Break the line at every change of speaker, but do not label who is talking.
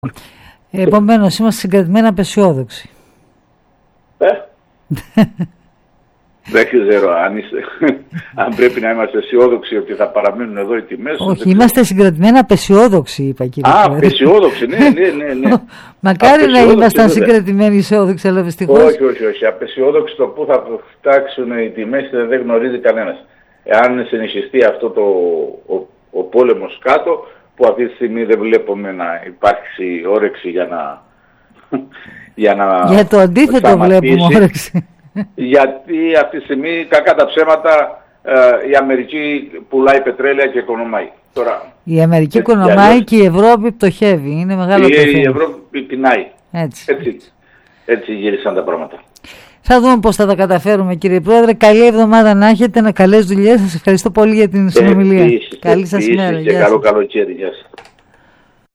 Επομένως είμαστε συγκρατημένα απεσιόδοξοι.
Δεν ξέρω αν πρέπει να είμαστε αισιόδοξοι ότι θα παραμείνουν εδώ οι τιμές.
Όχι, είμαστε συγκρατημένα απεσιόδοξοι, είπα, κύριε Πρόεδρε.
Απεσιόδοξοι, ναι.
Μακάρι να ήμασταν συγκρατημένοι αισιόδοξοι, αλλά δυστυχώς.
Όχι. Απεσιόδοξοι το πού θα φτάξουν οι τιμές δεν γνωρίζει κανένας. Εάν συνεχιστεί αυτό ο πόλεμος κάτω, που αυτή τη στιγμή δεν βλέπουμε να υπάρξει όρεξη για
το αντίθετο βλέπουμε όρεξη.
Γιατί αυτή τη στιγμή, κακά τα ψέματα, η Αμερική πουλάει πετρέλαια και οικονομάει. Τώρα,
η Αμερική οικονομάει και η Ευρώπη πτωχεύει. Είναι μεγάλο το θέμα.
Η Ευρώπη πεινάει. Έτσι γύρισαν τα πράγματα.
Θα δούμε πώς θα τα καταφέρουμε, κύριε Πρόεδρε. Καλή εβδομάδα να έχετε, καλές δουλειές. Σας ευχαριστώ πολύ για την συνομιλία.
Καλή σας ημέρα. Και καλό καλοκαίρι. Γεια σας.